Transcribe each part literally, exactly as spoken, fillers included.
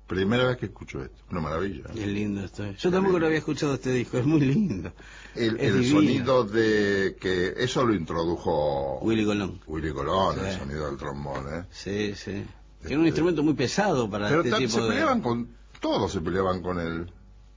Primera vez que escucho esto, una maravilla. Es lindo esto. Yo tampoco lo había escuchado este disco, es muy lindo. El, es el divino. sonido de que eso lo introdujo Willy Colón. Willy Colón, Sí. El sonido del trombón, ¿eh? Sí, sí. Este... Era un instrumento muy pesado para Pero este tipo se de... peleaban con todos, se peleaban con él.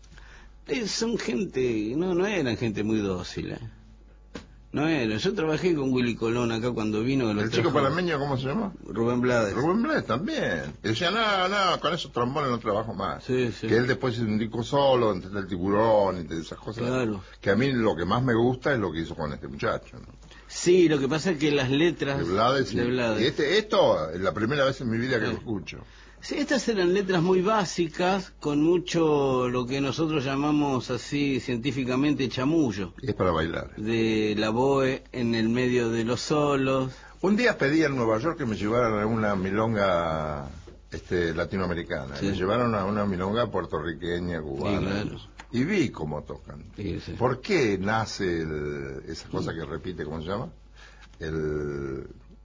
Eh, son gente, no, no eran gente muy dócil, ¿eh? No era. Yo trabajé con Willy Colón acá cuando vino. Que lo ¿El trajo... chico panameño cómo se llama? Rubén Blades. Rubén Blades también. Y decía, no, no, con esos trombones no trabajo más. Sí, sí. Que él después hizo un disco solo, entre el tiburón y esas cosas. Claro. Que a mí lo que más me gusta es lo que hizo con este muchacho, ¿no? Sí, lo que pasa es que las letras... De Blades. De Blades. Y este, esto es la primera vez en mi vida que sí. lo escucho. Sí, estas eran letras muy básicas, con mucho lo que nosotros llamamos así científicamente chamullo. Y es para bailar. De la boe en el medio de los solos. Un día pedí en Nueva York que me llevaran a una milonga este, latinoamericana. Sí. Me llevaron a una milonga puertorriqueña, cubana. Sí, claro. Y vi cómo tocan. Sí, sí. ¿Por qué nace el, esa cosa que repite, cómo se llama? El...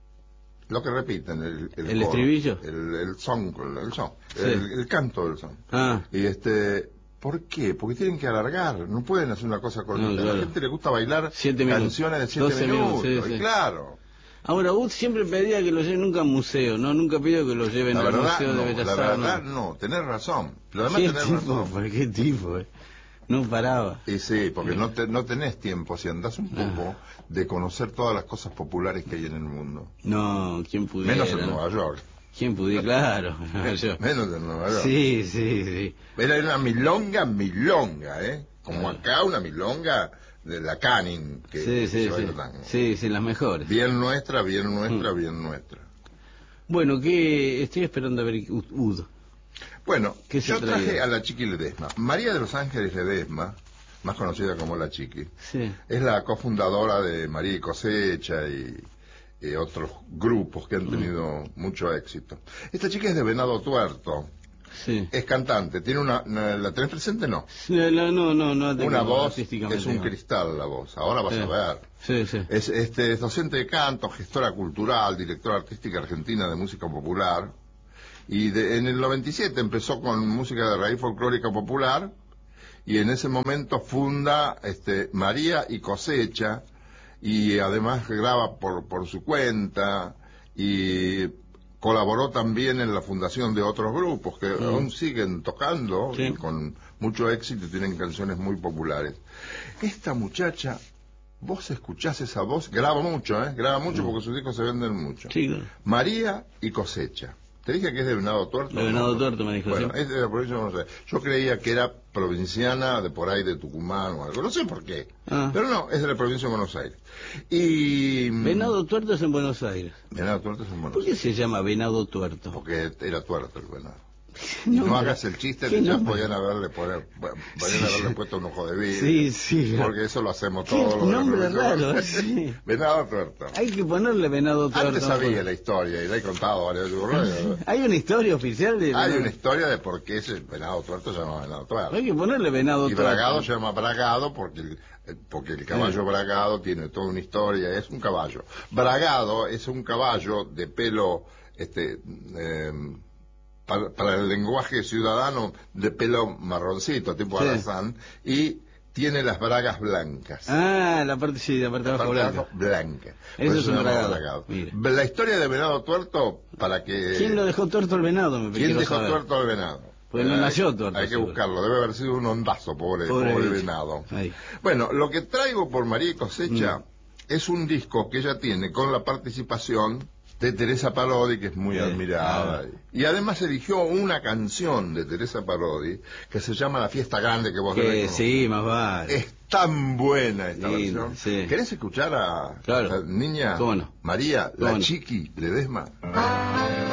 Lo que repiten, el... ¿El, ¿El estribillo? El, el son, el, son sí. el, el canto del son. Ah. Y este... ¿Por qué? Porque tienen que alargar, no pueden hacer una cosa cortita. No, claro. A la gente le gusta bailar siete canciones de siete minutos, minutos sí, sí. Claro. Ahora, Wood siempre pedía que lo lleven nunca a museo, ¿no? Nunca pidió que lo lleven al Museo no, de Bellas Artes. La verdad, no. no, tenés razón. Lo demás ¿Qué tenés tipo? razón. ¿Por qué tipo? Eh? No paraba. Y sí, porque no, te, no tenés tiempo, si andás un poco, ah. de conocer todas las cosas populares que hay en el mundo. No, ¿quién pudiera? Menos en Nueva York. ¿Quién pudiera? Claro. Yo. Menos en Nueva York. Sí, sí, sí. Era una milonga, milonga, ¿eh? Como ah. acá una milonga de la Canning. Que, sí, que sí, se sí. tan, sí, sí, las mejores. Bien nuestra, bien nuestra, mm. bien nuestra. Bueno, que estoy esperando a ver Ud. Bueno, yo traje a la Chiqui Ledesma. María de los Ángeles Ledesma, más conocida como la Chiqui, sí. es la cofundadora de María y Cosecha y, y otros grupos que han tenido mm. mucho éxito. Esta chica es de Venado Tuerto. Sí. Es cantante. ¿Tiene una, una ¿La tenés presente? No. No, no, no. no una voz, es un cristal la voz. Ahora vas sí. a ver. Sí, sí. Es, este, es docente de canto, gestora cultural, directora artística argentina de música popular. Y de, en el noventa y siete empezó con música de raíz folclórica popular y en ese momento funda este, María y Cosecha y además graba por, por su cuenta y colaboró también en la fundación de otros grupos que sí. aún siguen tocando sí. con mucho éxito y tienen canciones muy populares. Esta muchacha, vos escuchás esa voz, graba mucho, ¿eh? Graba mucho sí. porque sus discos se venden mucho. Sí, claro. María y Cosecha. ¿Te dije que es de Venado Tuerto? De Venado Tuerto me dijo. Bueno, sí. es de la provincia, no sé. Yo creía que era provinciana de por ahí de Tucumán o algo. No sé por qué. Ah. Pero no, es de la provincia de Buenos Aires. Y... Venado Tuerto es en Buenos Aires. Venado Tuerto es en Buenos ¿Por qué Aires? se llama Venado Tuerto? Porque era tuerto el venado. No, no hagas el chiste de ya podían haberle, poner, podían haberle sí. puesto un ojo de vidrio. Sí, sí. Porque eso lo hacemos todos. Qué nombre raro, sí. Venado Tuerto. Hay que ponerle Venado Tuerto. Antes sabía la historia y la he contado varias veces. ¿Hay una historia oficial de Hay una historia de por qué ese Venado Tuerto se llama Venado Tuerto. Hay que ponerle Venado y Tuerto. Y Bragado se llama Bragado porque el, porque el caballo sí. Bragado tiene toda una historia, es un caballo. Bragado es un caballo de pelo, este... Eh, Para, para el lenguaje ciudadano de pelo marroncito, tipo sí. alazán, y tiene las bragas blancas. Ah, la parte sí, la parte de abajo blanca. blanca. Eso es un bragado. bragado. La historia de Venado Tuerto, para que... ¿Quién lo dejó tuerto al venado? Me ¿Quién dejó saber. tuerto al venado? Pues no nació tuerto. Hay que seguro. buscarlo, debe haber sido un ondazo, pobre, pobre, pobre venado. Ahí. Bueno, lo que traigo por María y Cosecha mm. es un disco que ella tiene con la participación de Teresa Parodi, que es muy sí, admirada. Ah. Y además eligió una canción de Teresa Parodi que se llama La Fiesta Grande, que vos que sí, más vale. Es tan buena esta sí, versión. Sí. ¿Querés escuchar a claro. la niña ¿Cómo no? María, ¿Cómo la no? Chiqui Ledesma?